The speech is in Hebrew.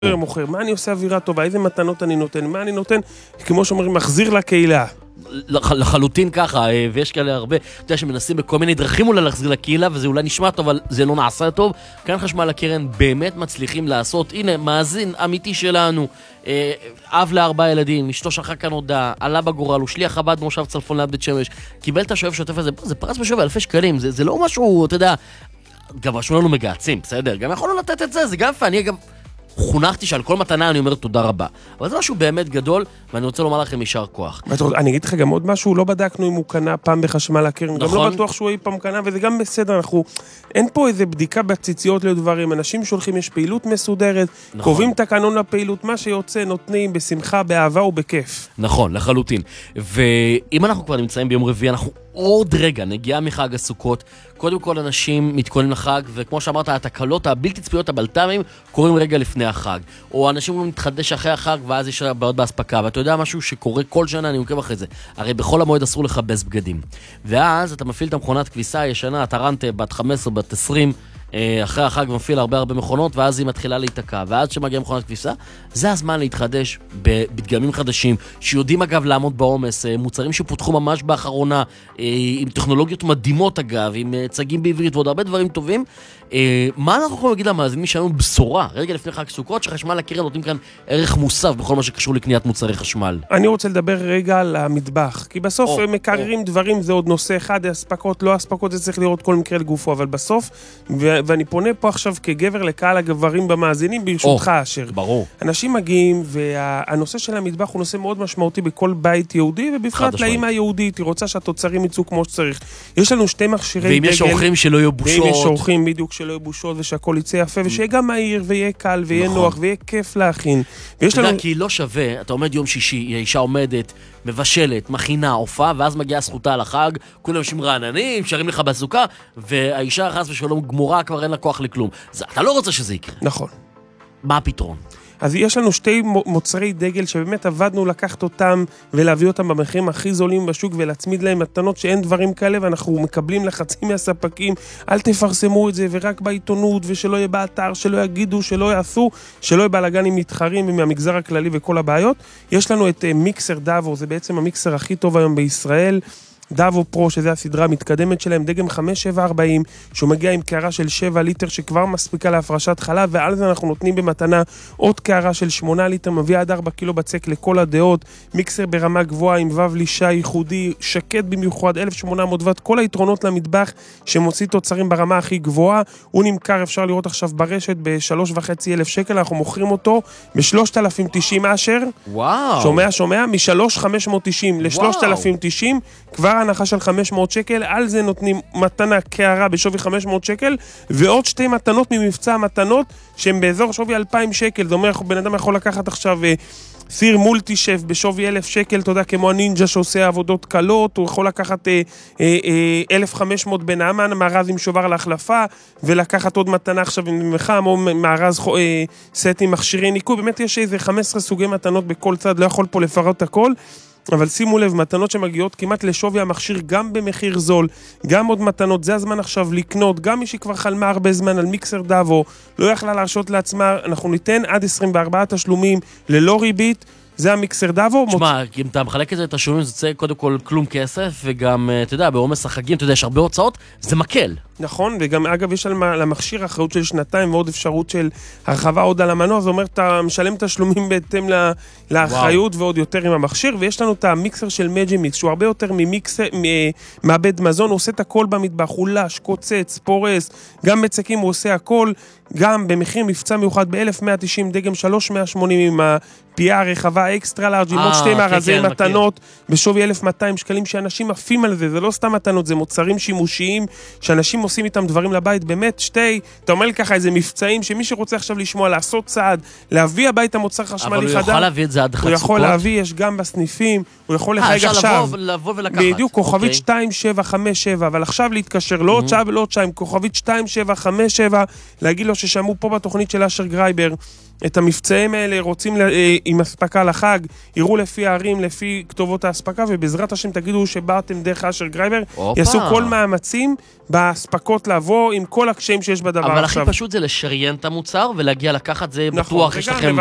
מוכר, מה אני עושה אווירה טובה, איזה מתנות אני נותן, מה אני נותן, כמו שאומרים, מחזיר לקהילה. לחלוטין ככה, ויש כאלה הרבה, אתה יודע שמנסים בכל מיני דרכים אולי להחזיר לקהילה, וזה אולי נשמע טוב, אבל זה לא נעשה טוב. כאן חשמל הקרן באמת מצליחים לעשות, הנה, מאזין אמיתי שלנו, אב ל4 ילדים, אשתו שלחה כאן הודעה, עלה בגורל, הוא שליח חב"ד מושב צלפון ליד בית שמש, קיבל את השואב שוטף הזה, זה פרס בשווי אלפי שקלים, זה לא משהו, אתה יודע, גם משהו לנו מגעצים, בסדר, גם יכולנו לתת את זה גם אני אגב חונכתי שעל כל מתנה אני אומר תודה רבה. אבל זה משהו באמת גדול, ואני רוצה לומר לכם יישר כוח. אני אגיד לך גם עוד משהו, לא בדקנו אם הוא קנה פעם בחשמל הקרן, גם לא בטוח שהוא אי פעם קנה, וזה גם בסדר, אין פה איזה בדיקה בציציות לדברים, אנשים שולחים, יש פעילות מסודרת, קובעים תקנון לפעילות, מה שיוצא נותנים בשמחה, באהבה ובכיף. נכון, לחלוטין. ואם אנחנו כבר נמצאים ביום רביעי, אנחנו עוד רגע נגיע מחג הסוכות, קודם כל אנשים מתכוננים לחג, וכמו שאמרת, התקלות הבלתי צפויות הבלת"מים קורים רגע לפני החג, או אנשים מתחדש אחרי החג, ואז יש בעיות בהספקה, ואתה יודע משהו שקורה כל שנה, אני עוקב אחרי זה, הרי בכל המועד אסור לכבס בגדים, ואז אתה מפעיל את המכונת כביסה הישנה, הטרנטה בת 15, בת 20, אחרי החג מפעיל הרבה מכונות, ואז היא מתחילה להתקע, ואז שמגיעה מכונת כביסה, זה הזמן להתחדש בדגמים חדשים, שיודעים אגב לעמוד בעומס, מוצרים שפותחו ממש באחרונה, עם טכנולוגיות מדהימות אגב, עם צגים בעברית ועוד הרבה דברים טובים. מה אנחנו יכולים להגיד למאזינים שלנו בשורה, רגע לפני חג סוכות, שחשמל הקרן נותנים כאן ערך מוסף בכל מה שקשור לקניית מוצרי חשמל? אני רוצה לדבר רגע על המטבח, כי בסוף מקררים דברים, זה עוד נושא אחד, הספקות, לא הספקות, זה צריך לראות כל מקרה לגופו, אבל בסוף, ואני פונה פה עכשיו כגבר לקהל הגברים במאזינים, ברשותך אשר. ברור. אנשים מגיעים, והנושא של המטבח הוא נושא מאוד משמעותי בכל בית יהודי, ובפרט לאמא היהודית, היא רוצה שהתוצרים יצאו כמו שצריך. יש לנו 2 מכשירי דגל. ואם יש אורחים שלא יהיו בושות. ואם יש אורחים בדיוק שלא יהיו בושות, ושהכל יצא יפה, ושיהיה גם מהיר, ויהיה קל, ויהיה נוח, ויהיה כיף להכין. ויש לנו... כי לא שווה, אתה עומד יום שישי, האישה עומדת, מבשלת, מכינה, הופעה, ואז מגיעה זכותה לחג, כולם שמרעננים, שרים לך בסוכה, והאישה חס ושלום גמורה, כבר אין לה כוח לכלום. אתה לא רוצה שזה יקרה. נכון. מה הפתרון? אז יש לנו 2 מוצרי דגל שבאמת עבדנו לקחת אותם ולהביא אותם במחירים הכי זולים בשוק ולהצמיד להם מתנות שאין דברים כאלה, ואנחנו מקבלים לחצים מהספקים, אל תפרסמו את זה ורק בעיתונות, ושלא יהיה באתר, שלא יגידו, שלא יעשו, שלא יהיה בלגן עם מתחרים ומהמגזר הכללי וכל הבעיות. יש לנו את מיקסר דאבו, זה בעצם המיקסר הכי טוב היום בישראל, דאבו פרו, שזה הסדרה המתקדמת שלהם, דגם 5740, שהוא מגיע עם קערה של 7 ליטר שכבר מספיקה להפרשת חלב, ועל זה אנחנו נותנים במתנה עוד קערה של 8 ליטר, מביא עד 4 קילו בצק לכל הדעות, מיקסר ברמה גבוהה עם וו לישה ייחודי, שקט במיוחד, 1800 וט, כל היתרונות למטבח שמוציא תוצרים ברמה הכי גבוהה, הוא נמכר, אפשר לראות עכשיו ברשת, ב3,500 שקל, אנחנו מוכרים אותו ב3,090 אשר. וואו. שומע? מ3,590 ל3,090, כבר הנחה של 500 שקל, על זה נותנים מתנה קערה בשווי 500 שקל, ועוד 2 מתנות ממבצע המתנות, שהן באזור שווי 2,000 שקל, זאת אומרת, בן אדם יכול לקחת עכשיו סיר מולטי שף בשווי 1,000 שקל, אתה יודע, כמו הנינג'ה שעושה עבודות קלות, הוא יכול לקחת 1,500 בנאמן, מארז עם שובר להחלפה, ולקחת עוד מתנה עכשיו עם מחם, או מארז סט עם מכשירי ניקוי, באמת יש איזה 15 סוגי מתנות בכל צד, לא יכול פה לפרט הכל, אבל שימו לב, מתנות שמגיעות כמעט לשווי המכשיר, גם במחיר זול, גם עוד מתנות, זה הזמן עכשיו לקנות, גם מי שכבר חלמה הרבה זמן על מיקסר דאבו, לא יכלה להרשות לעצמה, אנחנו ניתן עד 24 תשלומים ללא ריבית, זה המיקסר דאבו. תשמע, אם אתה מחלק את זה לתשלומים, זה יוצא קודם כל כלום כסף, וגם, אתה יודע, בעומס החגים, אתה יודע, יש הרבה הוצאות, זה מקל. נכון, וגם אגב יש למכשיר אחריות של 2 ועוד אפשרות של הרחבה עוד על המנוע, זאת אומרת, אתה משלם תשלומים בהתאם לאחריות ועוד יותר עם המכשיר, ויש לנו את המיקסר של מג'ימיקס, שהוא הרבה יותר מעבד מזון, הוא עושה את הכל במטבח, הוא לש, קוצץ, פורס, גם בצקים הוא עושה הכל, גם במחיר מבצע מיוחד ב-1190 דגם 3,180 עם הפייה הרחבה אקסטרה לארג' עם עוד 2 מארזי מתנות בשווי 1,200 שקלים, שאנשים עפים על זה, זה לא סתם מתנות, זה מוצרים שימושיים שאנשים עושים איתם דברים לבית, באמת אתה אומר לי ככה איזה מבצעים שמי שרוצה עכשיו לשמוע, לעשות צעד, להביא הבית המוצר חשמלי חדש, אבל הוא יכול להביא את זה עד חג סוכות? הוא יכול להביא, יש גם בסניפים, הוא יכול לחייג עכשיו, לבוא ולקחת. בדיוק, כוכבית 2757, אבל עכשיו להתקשר, לא עוד שעה ולא עוד שעה, עם כוכבית 2757, להגיד לו ששמעו פה בתוכנית של אשר גרייבר, את המבצעים האלה, רוצים עם הספקה לחג, יראו לפי הערים, לפי כתובות ההספקה, ובעזרת השם תגידו שבאתם דרך אשר גרייבר, יעשו כל מאמצים בהספקות לבוא עם כל הקשיים שיש בדבר אבל עכשיו. הכי פשוט זה לשריין את המוצר ולהגיע לקחת, זה בטוח יש לכם